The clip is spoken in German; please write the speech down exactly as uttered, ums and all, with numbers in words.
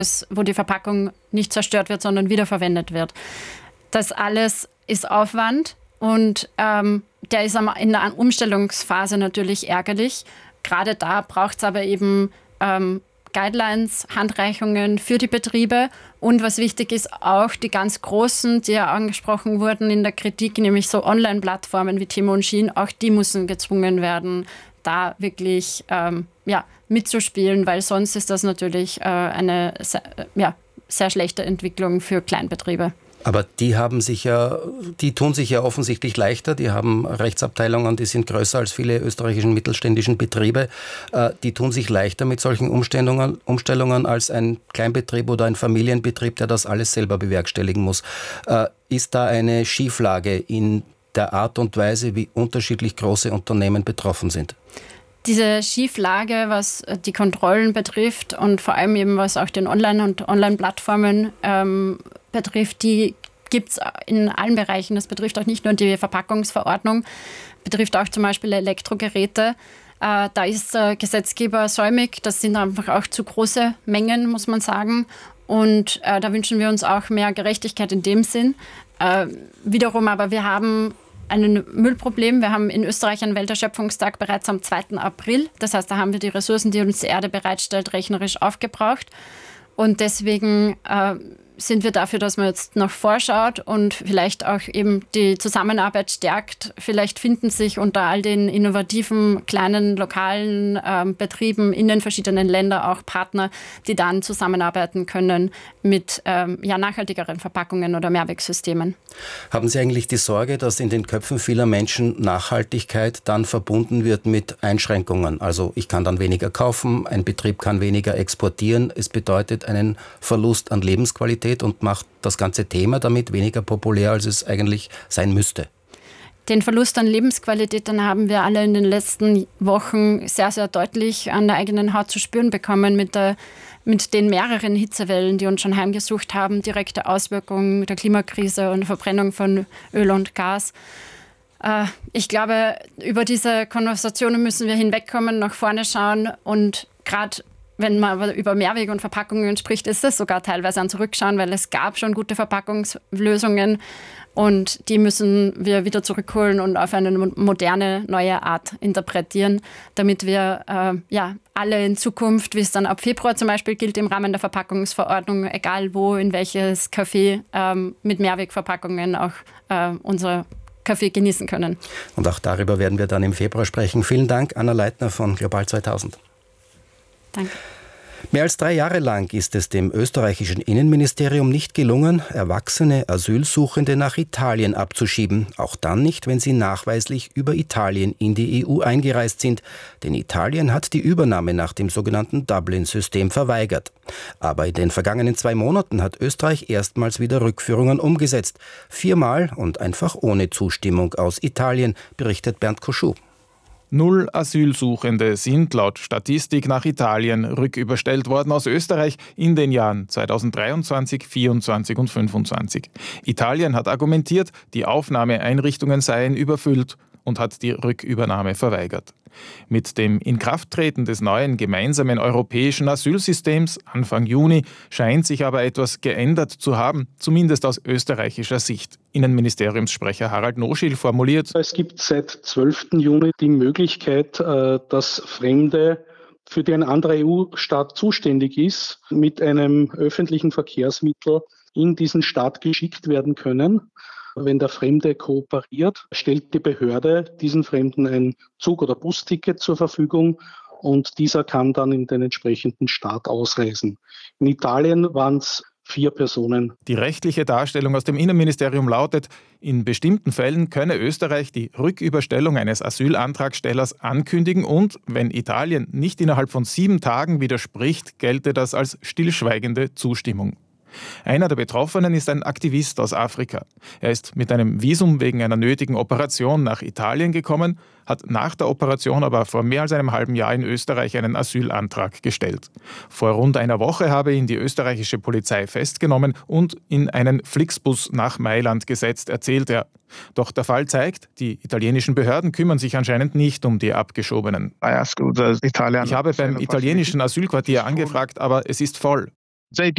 wo die Verpackung nicht zerstört wird, sondern wiederverwendet wird. Das alles ist Aufwand und ähm, der ist in der Umstellungsphase natürlich ärgerlich. Gerade da braucht es aber eben ähm, Guidelines, Handreichungen für die Betriebe und was wichtig ist, auch die ganz großen, die ja angesprochen wurden in der Kritik, nämlich so Online-Plattformen wie Temu und Shein, auch die müssen gezwungen werden, da wirklich ähm, ja, mitzuspielen, weil sonst ist das natürlich äh, eine sehr, ja, sehr schlechte Entwicklung für Kleinbetriebe. Aber die haben sich ja, die tun sich ja offensichtlich leichter. Die haben Rechtsabteilungen, die sind größer als viele österreichischen mittelständischen Betriebe. Die tun sich leichter mit solchen Umstellungen, Umstellungen als ein Kleinbetrieb oder ein Familienbetrieb, der das alles selber bewerkstelligen muss. Ist da eine Schieflage in der Art und Weise, wie unterschiedlich große Unternehmen betroffen sind? Diese Schieflage, was die Kontrollen betrifft und vor allem eben was auch den Online- und Online-Plattformen ähm, betrifft, die gibt es in allen Bereichen. Das betrifft auch nicht nur die Verpackungsverordnung, betrifft auch zum Beispiel Elektrogeräte. Äh, da ist der Gesetzgeber säumig. Das sind einfach auch zu große Mengen, muss man sagen. Und äh, da wünschen wir uns auch mehr Gerechtigkeit in dem Sinn. Äh, wiederum aber, wir haben ein Müllproblem. Wir haben in Österreich einen Welterschöpfungstag bereits am zweiten April. Das heißt, da haben wir die Ressourcen, die uns die Erde bereitstellt, rechnerisch aufgebraucht. Und deswegen äh, sind wir dafür, dass man jetzt noch vorschaut und vielleicht auch eben die Zusammenarbeit stärkt. Vielleicht finden sich unter all den innovativen, kleinen, lokalen äh, Betrieben in den verschiedenen Ländern auch Partner, die dann zusammenarbeiten können mit ähm, ja, nachhaltigeren Verpackungen oder Mehrwegsystemen. Haben Sie eigentlich die Sorge, dass in den Köpfen vieler Menschen Nachhaltigkeit dann verbunden wird mit Einschränkungen? Also ich kann dann weniger kaufen, ein Betrieb kann weniger exportieren. Es bedeutet einen Verlust an Lebensqualität und macht das ganze Thema damit weniger populär, als es eigentlich sein müsste. Den Verlust an Lebensqualität, den haben wir alle in den letzten Wochen sehr, sehr deutlich an der eigenen Haut zu spüren bekommen mit, der, mit den mehreren Hitzewellen, die uns schon heimgesucht haben, direkte Auswirkungen der Klimakrise und Verbrennung von Öl und Gas. Ich glaube, über diese Konversationen müssen wir hinwegkommen, nach vorne schauen und gerade wenn man aber über Mehrweg und Verpackungen spricht, ist es sogar teilweise ein Zurückschauen, weil es gab schon gute Verpackungslösungen und die müssen wir wieder zurückholen und auf eine moderne, neue Art interpretieren, damit wir äh, ja, alle in Zukunft, wie es dann ab Februar zum Beispiel gilt, im Rahmen der Verpackungsverordnung, egal wo, in welches Café, ähm, mit Mehrwegverpackungen auch äh, unser Kaffee genießen können. Und auch darüber werden wir dann im Februar sprechen. Vielen Dank, Anna Leitner von Global zweitausend. Danke. Mehr als drei Jahre lang ist es dem österreichischen Innenministerium nicht gelungen, erwachsene Asylsuchende nach Italien abzuschieben. Auch dann nicht, wenn sie nachweislich über Italien in die E U eingereist sind. Denn Italien hat die Übernahme nach dem sogenannten Dublin-System verweigert. Aber in den vergangenen zwei Monaten hat Österreich erstmals wieder Rückführungen umgesetzt. Viermal und einfach ohne Zustimmung aus Italien, berichtet Bernd Koschuh. Null Asylsuchende sind laut Statistik nach Italien rücküberstellt worden aus Österreich in den Jahren zweitausenddreiundzwanzig, vierundzwanzig und fünfundzwanzig. Italien hat argumentiert, die Aufnahmeeinrichtungen seien überfüllt und hat die Rückübernahme verweigert. Mit dem Inkrafttreten des neuen gemeinsamen europäischen Asylsystems Anfang Juni scheint sich aber etwas geändert zu haben, zumindest aus österreichischer Sicht. Innenministeriumssprecher Harald Noschil formuliert: Es gibt seit zwölften Juni die Möglichkeit, dass Fremde, für die ein anderer E U-Staat zuständig ist, mit einem öffentlichen Verkehrsmittel in diesen Staat geschickt werden können. Wenn der Fremde kooperiert, stellt die Behörde diesen Fremden ein Zug- oder Busticket zur Verfügung und dieser kann dann in den entsprechenden Staat ausreisen. In Italien waren es vier Personen. Die rechtliche Darstellung aus dem Innenministerium lautet: In bestimmten Fällen könne Österreich die Rücküberstellung eines Asylantragstellers ankündigen und, wenn Italien nicht innerhalb von sieben Tagen widerspricht, gelte das als stillschweigende Zustimmung. Einer der Betroffenen ist ein Aktivist aus Afrika. Er ist mit einem Visum wegen einer nötigen Operation nach Italien gekommen, hat nach der Operation aber vor mehr als einem halben Jahr in Österreich einen Asylantrag gestellt. Vor rund einer Woche habe ihn die österreichische Polizei festgenommen und in einen Flixbus nach Mailand gesetzt, erzählt er. Doch der Fall zeigt, die italienischen Behörden kümmern sich anscheinend nicht um die Abgeschobenen. Ich habe beim italienischen Asylquartier angefragt, aber es ist voll.